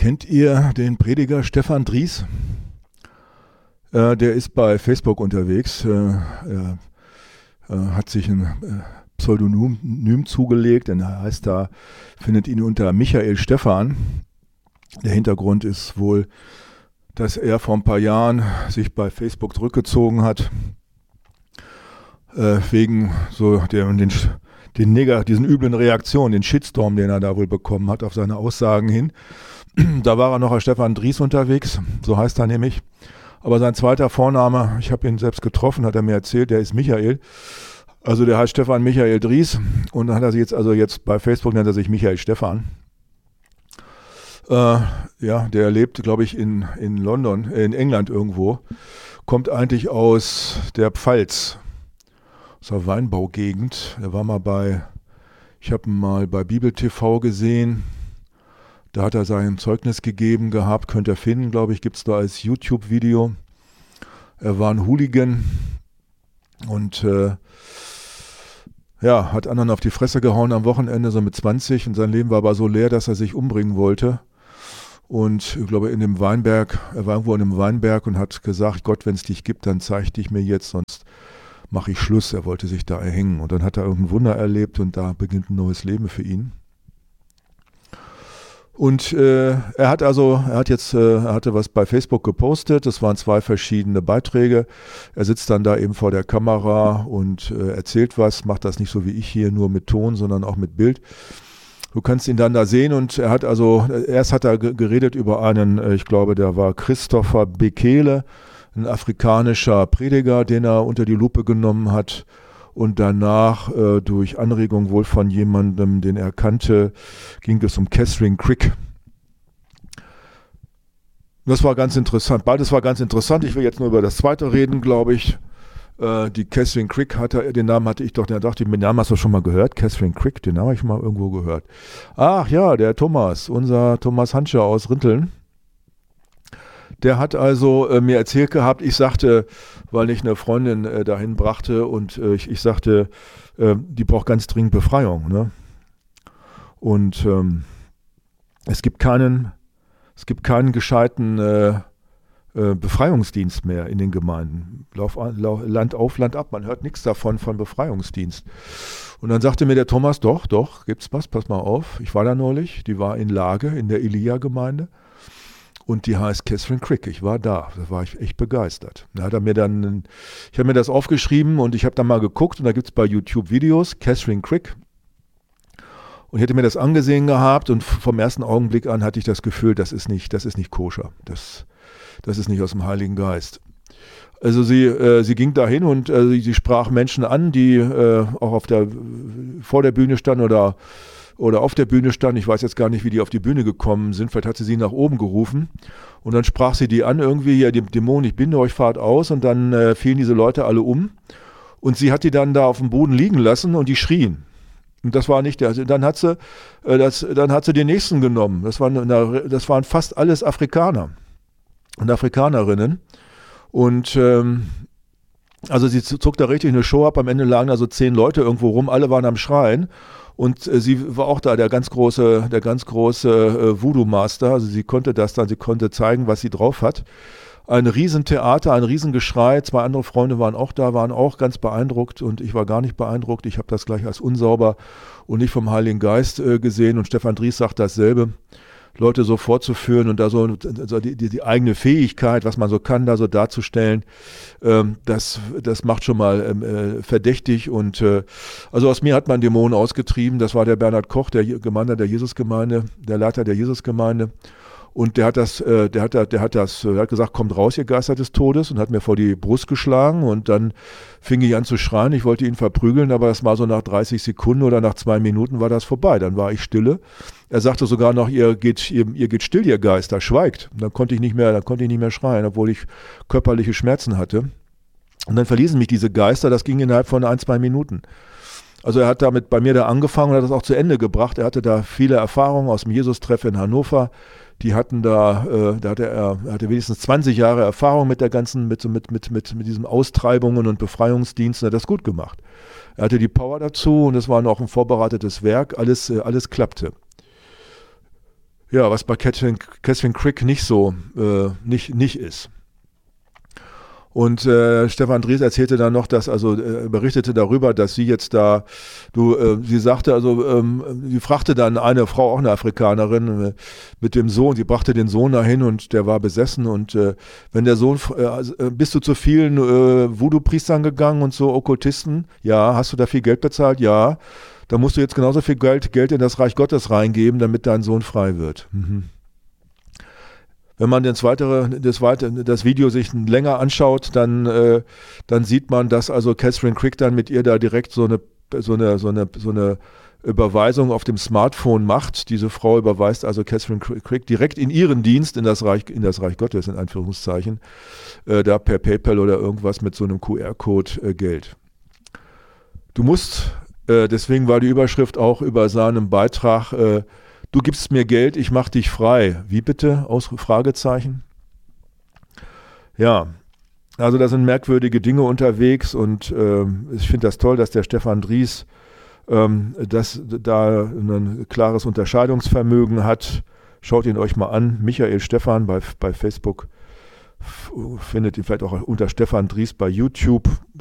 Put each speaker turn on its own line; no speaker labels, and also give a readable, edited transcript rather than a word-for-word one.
Kennt ihr den Prediger Stefan Dries? Der ist bei Facebook unterwegs. Er hat sich ein Pseudonym zugelegt, denn er heißt da, findet ihn unter Michael Stephan. Der Hintergrund ist wohl, dass er vor ein paar Jahren sich bei Facebook zurückgezogen hat, wegen so diesen üblen Reaktionen, den Shitstorm, den er da wohl bekommen hat auf seine Aussagen hin. Da war er noch als Stefan Dries unterwegs, so heißt er nämlich. Aber sein zweiter Vorname, ich habe ihn selbst getroffen, hat er mir erzählt, der ist Michael. Also der heißt Stefan Michael Dries und dann hat er sich jetzt bei Facebook nennt er sich Michael Stephan. Der lebt, glaube ich, in London, in England irgendwo. Kommt eigentlich aus der Pfalz, aus der Weinbaugegend. Er war ich habe ihn mal bei Bibel TV gesehen. Da hat er sein Zeugnis gegeben gehabt, könnt ihr finden, glaube ich, gibt es da als YouTube-Video. Er war ein Hooligan und hat anderen auf die Fresse gehauen am Wochenende, so mit 20. Und sein Leben war aber so leer, dass er sich umbringen wollte. Und ich glaube, er war irgendwo in einem Weinberg und hat gesagt, Gott, wenn es dich gibt, dann zeig dich mir jetzt, sonst mache ich Schluss. Er wollte sich da erhängen. Und dann hat er irgendein Wunder erlebt und da beginnt ein neues Leben für ihn. Und er hatte was bei Facebook gepostet, das waren 2 verschiedene Beiträge. Er sitzt dann da eben vor der Kamera und erzählt was, macht das nicht so wie ich hier, nur mit Ton, sondern auch mit Bild. Du kannst ihn dann da sehen und erst hat er geredet über einen, ich glaube, der war Christopher Bekele, ein afrikanischer Prediger, den er unter die Lupe genommen hat. Und danach, durch Anregung wohl von jemandem, den er kannte, ging es um Catherine Crick. Das war ganz interessant. Beides war ganz interessant. Ich will jetzt nur über das zweite reden, glaube ich. Die Catherine Crick den Namen hatte ich doch, den Namen hast du schon mal gehört? Catherine Crick, den Namen habe ich mal irgendwo gehört. Ach ja, der Thomas, unser Thomas Hantscher aus Rinteln. Der hat also mir erzählt gehabt, ich sagte, weil ich eine Freundin dahin brachte und ich sagte, die braucht ganz dringend Befreiung. Ne? Und es gibt keinen gescheiten Befreiungsdienst mehr in den Gemeinden. Land auf, Land ab. Man hört nichts davon von Befreiungsdienst. Und dann sagte mir der Thomas, doch, gibt's was, pass mal auf. Ich war da neulich, die war in Lage, in der Elia-Gemeinde. Und die heißt Catherine Crick. Ich war da war ich echt begeistert. Da hat er ich habe mir das aufgeschrieben und ich habe dann mal geguckt und da gibt es bei YouTube Videos, Catherine Crick. Und ich hätte mir das angesehen gehabt und vom ersten Augenblick an hatte ich das Gefühl, das ist nicht koscher. Das ist nicht aus dem Heiligen Geist. Also sie ging dahin und sie sprach Menschen an, die auch vor der Bühne standen oder auf der Bühne stand, ich weiß jetzt gar nicht, wie die auf die Bühne gekommen sind, vielleicht hat sie nach oben gerufen und dann sprach sie die an, irgendwie, ja, Dämonen, ich binde euch, fahrt aus und dann fielen diese Leute alle um und sie hat die dann da auf dem Boden liegen lassen und die schrien. Und das war nicht dann hat sie den nächsten genommen, das waren fast alles Afrikaner und Afrikanerinnen und also sie zog da richtig eine Show ab, am Ende lagen da so 10 Leute irgendwo rum, alle waren am Schreien. Und sie war auch da der ganz große Voodoo-Master, also sie konnte zeigen, was sie drauf hat. Ein Riesentheater, ein Riesengeschrei, 2 andere Freunde waren auch da, waren auch ganz beeindruckt und ich war gar nicht beeindruckt. Ich habe das gleich als unsauber und nicht vom Heiligen Geist gesehen und Stefan Dries sagt dasselbe. Leute so vorzuführen und da so die eigene Fähigkeit, was man so kann, da so darzustellen, das macht schon mal verdächtig und also aus mir hat man Dämonen ausgetrieben, das war der Bernhard Koch, der Leiter der Jesusgemeinde und der hat gesagt, kommt raus, ihr Geister des Todes und hat mir vor die Brust geschlagen und dann fing ich an zu schreien, ich wollte ihn verprügeln, aber das war so nach 30 Sekunden oder nach 2 Minuten war das vorbei, dann war ich stille. Er sagte sogar noch, ihr geht still, ihr Geister, schweigt. Dann konnte ich nicht mehr schreien, obwohl ich körperliche Schmerzen hatte. Und dann verließen mich diese Geister, das ging innerhalb von 1-2 Minuten. Also er hat damit bei mir da angefangen und hat das auch zu Ende gebracht. Er hatte da viele Erfahrungen aus dem Jesus-Treff in Hannover. Die hatten er hatte wenigstens 20 Jahre Erfahrung mit diesen Austreibungen und Befreiungsdiensten, er hat das gut gemacht. Er hatte die Power dazu und es war noch ein vorbereitetes Werk, alles klappte. Ja, was bei Catherine Crick nicht so, nicht ist. Und Stefan Dries erzählte dann noch, berichtete darüber, dass sie jetzt sie sagte, sie fragte dann eine Frau, auch eine Afrikanerin, mit dem Sohn, sie brachte den Sohn dahin und der war besessen und wenn der Sohn, bist du zu vielen Voodoo-Priestern gegangen und so, Okkultisten? Ja. Hast du da viel Geld bezahlt? Ja. Da musst du jetzt genauso viel Geld in das Reich Gottes reingeben, damit dein Sohn frei wird. Mhm. Wenn man das Video sich länger anschaut, dann sieht man, dass also Catherine Crick dann mit ihr da direkt so eine Überweisung auf dem Smartphone macht. Diese Frau überweist also Catherine Crick direkt in ihren Dienst in das Reich Gottes, in Anführungszeichen, da per PayPal oder irgendwas mit so einem QR-Code Geld. Du musst, deswegen war die Überschrift auch über seinem Beitrag, du gibst mir Geld, ich mach dich frei. Wie bitte? Fragezeichen. Ja, also da sind merkwürdige Dinge unterwegs und ich finde das toll, dass der Stefan Dries da ein klares Unterscheidungsvermögen hat. Schaut ihn euch mal an. Michael Stephan bei Facebook. Findet ihn vielleicht auch unter Stefan Dries bei YouTube.